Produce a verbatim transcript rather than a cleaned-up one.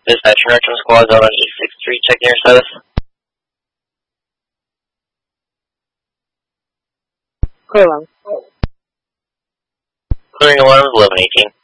Dispatch, Nurture Squad, on E six three, checking your status. Clear one. Clearing alarms, eleven eighteen.